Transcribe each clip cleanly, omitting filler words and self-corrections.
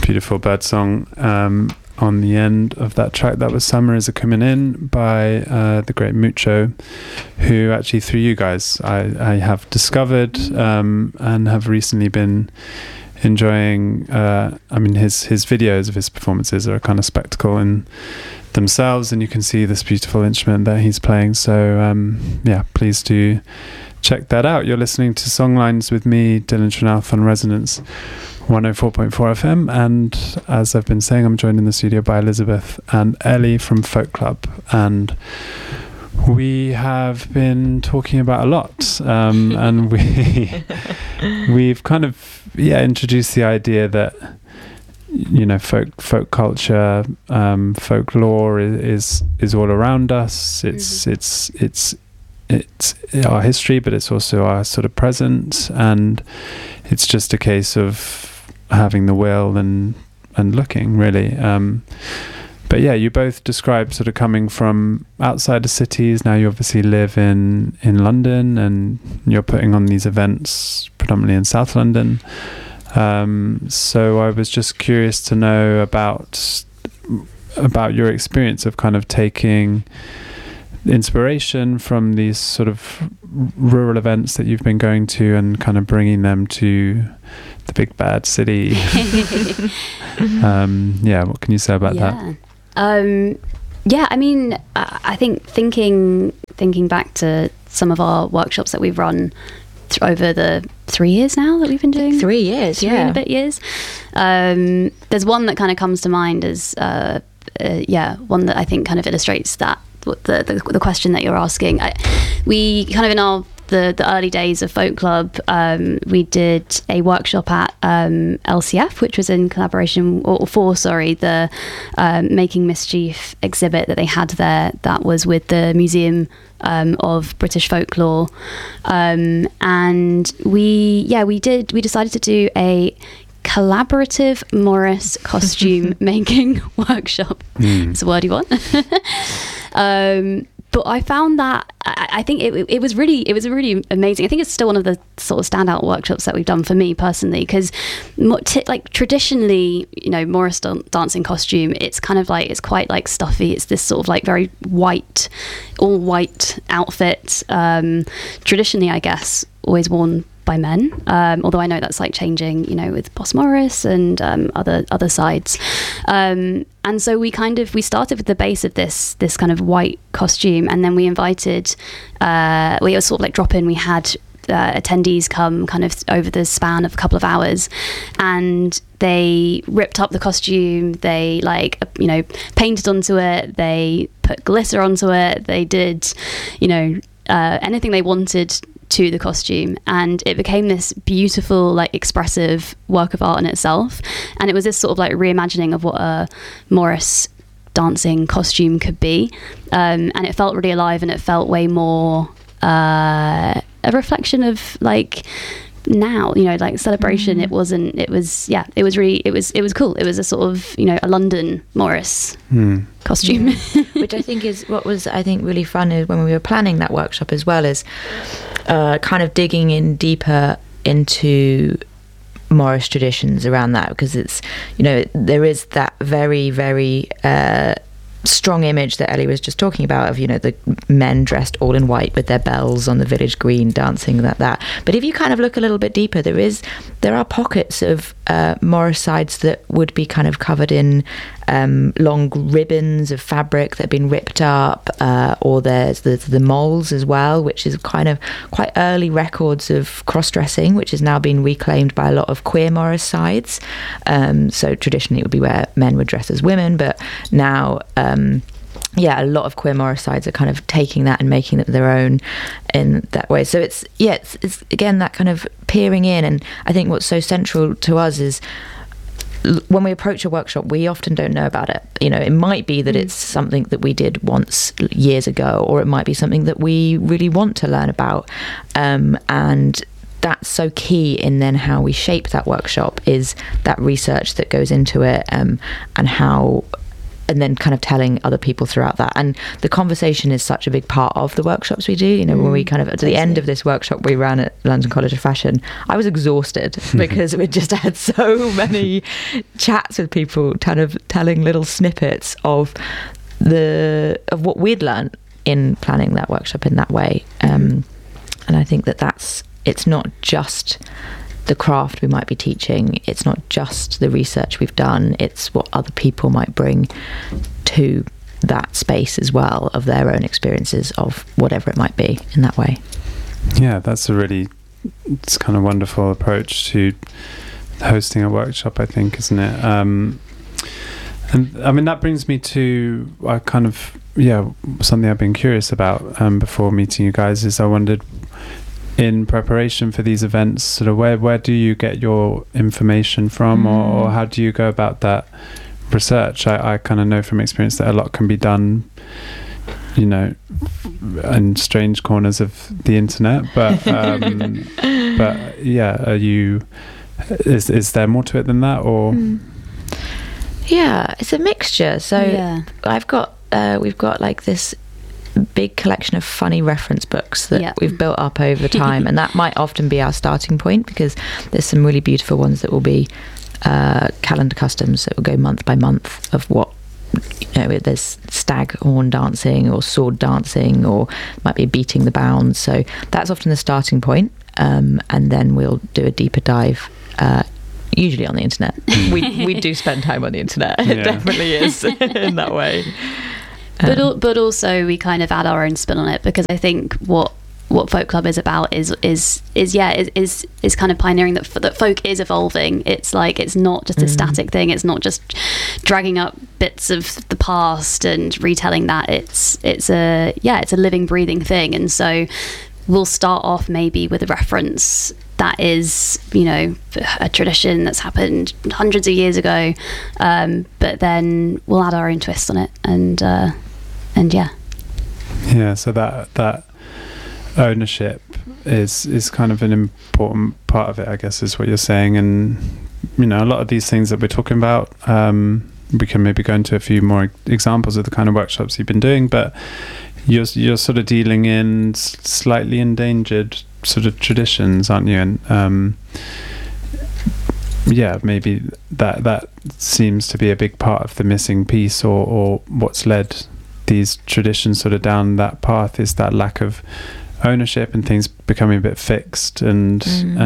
beautiful bird song on the end of that track. That was Summer Is A Comin' In by the great Mucho, who actually through you guys I have discovered and have recently been enjoying. His videos of his performances are a kind of spectacle in themselves, and you can see this beautiful instrument that he's playing. So please do check that out. You're listening to Songlines with me, Dylan Trinath, on Resonance 104.4 FM, and as I've been saying, I'm joined in the studio by Elizabeth and Ellie from Folk Club, and we have been talking about a lot, and we've kind of introduced the idea that folk culture, folklore is all around us. It's our history, but it's also our sort of present, and it's just a case of having the will and looking, really. But yeah, you both describe sort of coming from outside the cities. Now you obviously live in London, and you're putting on these events predominantly in South London. So I was just curious to know about your experience of kind of taking inspiration from these sort of rural events that you've been going to and kind of bringing them to the big bad city. What can you say about that? I think thinking back to some of our workshops that we've run over the 3 years now that we've been doing. 3 years, three and a bit years. There's one that kind of comes to mind as one that I think kind of illustrates that the question that you're asking. We kind of in the early days of Folk Club, we did a workshop at LCF, which was in collaboration for the Making Mischief exhibit that they had there. That was with the Museum of British Folklore, and we decided to do a collaborative Morris costume making workshop. It's a wordy one. But I found that I think it was really amazing. I think it's still one of the sort of standout workshops that we've done for me personally, because traditionally, Morris dancing costume, it's kind of like, it's quite like stuffy. It's this sort of like very white, all white outfit. Traditionally, I guess, always worn by men, although I know that's like changing, with Boss Morris and other sides. And so we started with the base of this kind of white costume, and then we invited, we were sort of like drop in. We had attendees come kind of over the span of a couple of hours, and they ripped up the costume. They painted onto it. They put glitter onto it. They did, anything they wanted to the costume, and it became this beautiful, like, expressive work of art in itself. And it was this sort of like reimagining of what a Morris dancing costume could be, and it felt really alive, and it felt way more a reflection of like now, like celebration. It was cool. It was a sort of, a London Morris costume. Which I think is what was, I think, really fun is when we were planning that workshop as well, is kind of digging in deeper into Morris traditions around that, because it's, there is that very, very strong image that Ellie was just talking about of, the men dressed all in white with their bells on the village green dancing that. But if you kind of look a little bit deeper, there are pockets of Morris sides that would be kind of covered in long ribbons of fabric that have been ripped up, or there's the moles as well, which is kind of quite early records of cross-dressing, which has now been reclaimed by a lot of queer Morris sides. So traditionally it would be where men would dress as women, but now a lot of queer Morris sides are kind of taking that and making it their own in that way. So it's again that kind of peering in, and I think what's so central to us is when we approach a workshop, we often don't know about it. It might be that it's something that we did once years ago, or it might be something that we really want to learn about, and that's so key in then how we shape that workshop, is that research that goes into it, and how and then kind of telling other people throughout that. And the conversation is such a big part of the workshops we do. You know, when we kind of, at the end of this workshop we ran at London College of Fashion, I was exhausted because we just had so many chats with people, kind of telling little snippets of what we'd learned in planning that workshop in that way. And I think it's not just the craft we might be teaching, it's not just the research we've done, it's what other people might bring to that space as well, of their own experiences of whatever it might be in that way. Yeah, that's it's kind of wonderful approach to hosting a workshop, I think, isn't it? And I mean, that brings me to something I've been curious about before meeting you guys, is I wondered, in preparation for these events, sort of where do you get your information from, or how do you go about that research? I kind of know from experience that a lot can be done, you know, in strange corners of the internet, but yeah, is there more to it than that, or? Yeah, it's a mixture. So we've got like this big collection of funny reference books that we've built up over time, and that might often be our starting point, because there's some really beautiful ones that will be calendar customs that will go month by month of what, you know, there's stag horn dancing or sword dancing, or might be beating the bounds. So that's often the starting point, and then we'll do a deeper dive, usually on the internet. We do spend time on the internet. It definitely is in that way. But also we kind of add our own spin on it, because I think what Folk Club is about is kind of pioneering that folk is evolving. It's like, it's not just a static thing. It's not just dragging up bits of the past and retelling that. It's a living, breathing thing. And so we'll start off maybe with a reference that is, you know, a tradition that's happened hundreds of years ago, but then we'll add our own twist on it, and so that ownership is kind of an important part of it, I guess, is what you're saying. And, you know, a lot of these things that we're talking about, we can maybe go into a few more examples of the kind of workshops you've been doing, but you're sort of dealing in slightly endangered sort of traditions, aren't you? And maybe that seems to be a big part of the missing piece, or what's led these traditions sort of down that path, is that lack of ownership and things becoming a bit fixed, and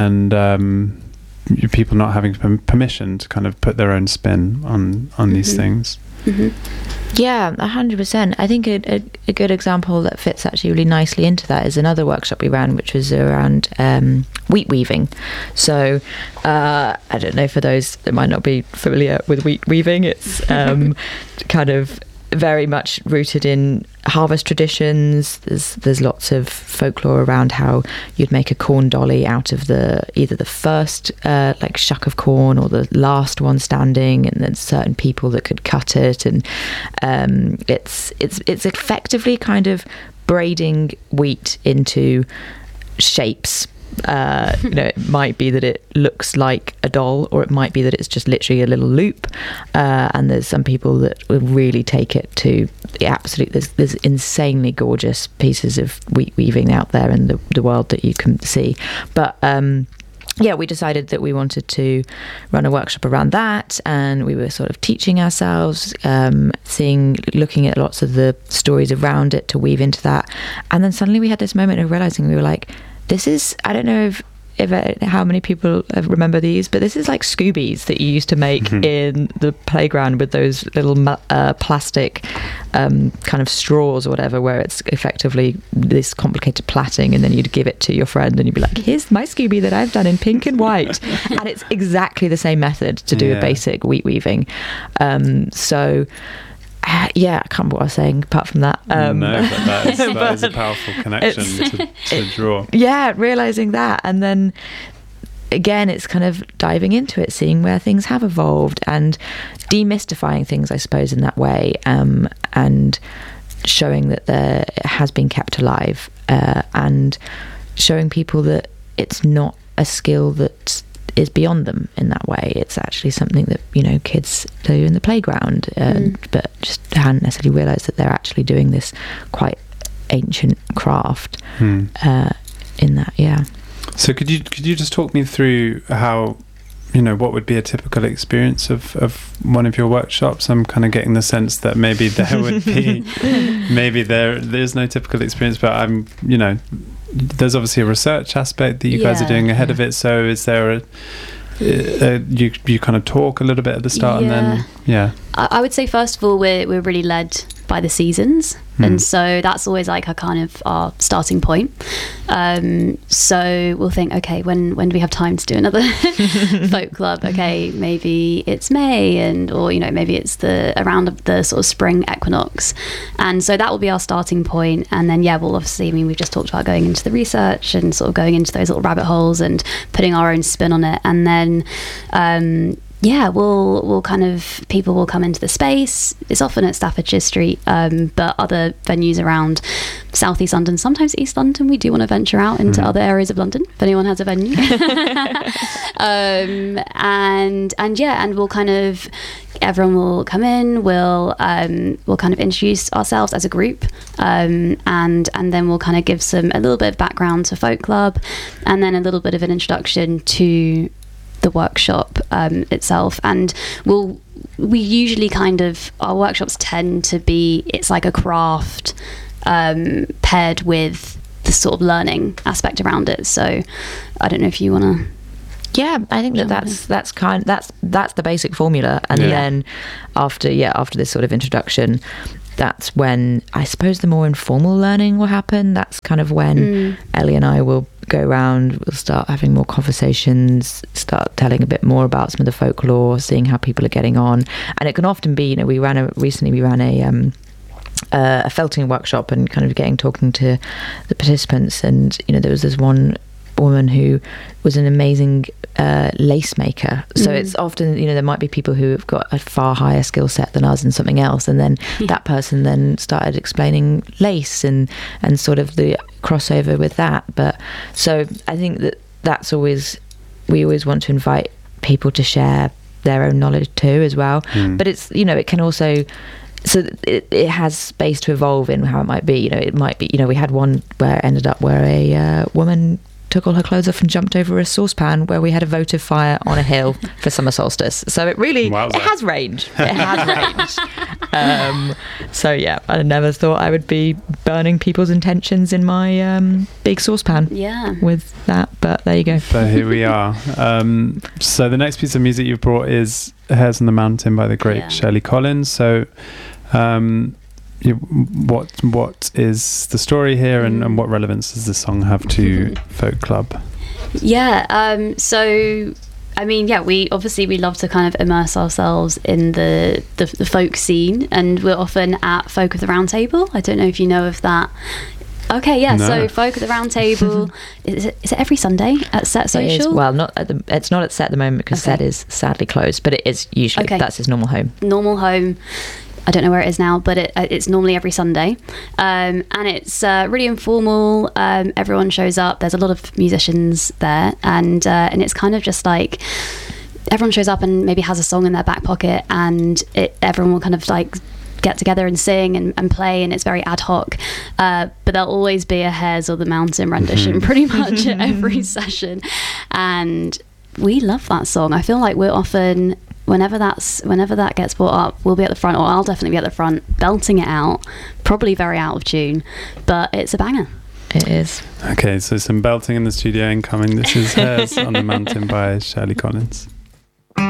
people not having permission to kind of put their own spin on these things. Yeah, 100%. I think a good example that fits actually really nicely into that is another workshop we ran, which was around wheat weaving. So I don't know, for those that might not be familiar with wheat weaving, it's kind of very much rooted in harvest traditions. There's lots of folklore around how you'd make a corn dolly out of either the first like shuck of corn or the last one standing, and then certain people that could cut it, and it's effectively kind of braiding wheat into shapes. It might be that it looks like a doll, or it might be that it's just literally a little loop, and there's some people that will really take it to the absolute. There's insanely gorgeous pieces of wheat weaving out there in the world that you can see, but we decided that we wanted to run a workshop around that, and we were sort of teaching ourselves, looking at lots of the stories around it to weave into that, and then suddenly we had this moment of realizing, we were like, this is, I don't know if how many people remember these, but this is like Scoobies that you used to make in the playground with those little plastic kind of straws or whatever, where it's effectively this complicated plaiting, and then you'd give it to your friend and you'd be like, here's my Scooby that I've done in pink and white. And it's exactly the same method to do a basic wheat weaving. I can't remember what I was saying apart from that. No, but that is a powerful connection to draw. Yeah, realising that. And then again, it's kind of diving into it, seeing where things have evolved and demystifying things, I suppose, in that way, and showing that it has been kept alive, and showing people that it's not a skill that is beyond them in that way. It's actually something that, you know, kids do in the playground, but just hadn't necessarily realised that they're actually doing this quite ancient craft in that. Yeah. So could you just talk me through how, you know, what would be a typical experience of one of your workshops? I'm kind of getting the sense that maybe there would be, maybe there's no typical experience, but I'm, you know, there's obviously a research aspect that you guys are doing ahead of it. So is there you kind of talk a little bit at the start and then I would say first of all we're really led by the seasons, and so that's always like our starting point. So we'll think, okay, when do we have time to do another folk club? Okay, maybe it's May, or you know, maybe it's around the sort of spring equinox, and so that will be our starting point. And then we'll obviously, I mean, we've just talked about going into the research and sort of going into those little rabbit holes and putting our own spin on it, and then we'll kind of, people will come into the space. It's often at Staffordshire Street, but other venues around South East London, sometimes East London. We do want to venture out into other areas of London if anyone has a venue. And we'll kind of, everyone will come in. We'll kind of introduce ourselves as a group, and then we'll kind of give a little bit of background to Folk Club, and then a little bit of an introduction to the workshop itself. And we usually our workshops tend to be, it's like a craft paired with the sort of learning aspect around it. So I don't know if you want to. Yeah, I think that's the basic formula, and then after this sort of introduction, that's when I suppose the more informal learning will happen. That's kind of when Ellie and I will go around, we'll start having more conversations, start telling a bit more about some of the folklore, seeing how people are getting on. And it can often be, you know, we ran a felting workshop and kind of talking to the participants, and you know, there was this one woman who was an amazing lace maker. So it's often, you know, there might be people who have got a far higher skill set than us in something else, and then that person then started explaining lace and sort of the crossover with that. But so I think that's always, we always want to invite people to share their own knowledge too as well. But it's, you know, it can also, so it has space to evolve in how it might be. You know, it might be, you know, we had one where it ended up where a woman took all her clothes off and jumped over a saucepan where we had a votive fire on a hill for summer solstice. So it really, it has range. It has range. So yeah, I never thought I would be burning people's intentions in my big saucepan with that, but there you go. But here we are. So the next piece of music you've brought is Hares on the Mountain by the great Shirley Collins. So what is the story here, and what relevance does the song have to Folk Club? So I mean, we love to kind of immerse ourselves in the folk scene, and we're often at Folk of the Round Table. I don't know if you know of that. Okay, no. So Folk at the Round Table, is it every Sunday at Set Social? It is. Well, it's not at Set at the moment because Set is sadly closed, but it is usually, that's his normal home. Normal home. I don't know where it is now, but it's normally every Sunday, and it's really informal. Everyone shows up. There's a lot of musicians there, and it's kind of just like everyone shows up and maybe has a song in their back pocket, and everyone will kind of like get together and sing and play, and it's very ad hoc. But there'll always be a Hares on the Mountain rendition pretty much at every session, and we love that song. I feel like we're often, whenever that gets brought up, we'll be at the front, or I'll definitely be at the front belting it out, probably very out of tune, but it's a banger. It is. Okay, so some belting in the studio incoming. This is Hares on the Mountain by Shirley Collins.